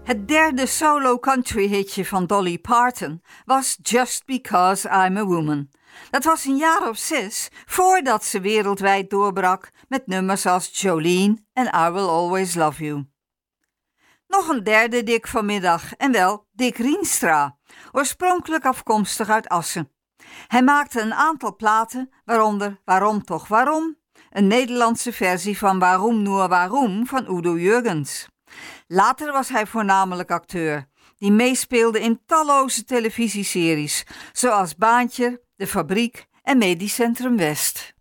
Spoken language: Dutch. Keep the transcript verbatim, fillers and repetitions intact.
Het derde solo country hitje van Dolly Parton was Just Because I'm a Woman. Dat was een jaar of zes voordat ze wereldwijd doorbrak met nummers als Jolene en I Will Always Love You. Nog een derde Dick vanmiddag, en wel Dick Rienstra, oorspronkelijk afkomstig uit Assen. Hij maakte een aantal platen, waaronder Waarom toch waarom, een Nederlandse versie van Waarom nur waarom van Udo Jürgens. Later was hij voornamelijk acteur, die meespeelde in talloze televisieseries, zoals Baantje, De Fabriek en Medisch Centrum West.